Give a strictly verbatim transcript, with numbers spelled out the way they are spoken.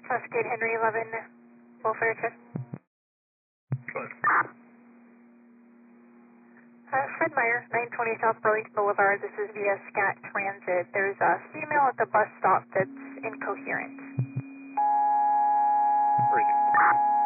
Cascade Henry eleven, welfare check. Go ahead. Uh, Fred Meyer, nine twenty South Burlington Boulevard. This is via SCAT Transit. There's a female at the bus stop that's incoherent. Where is it?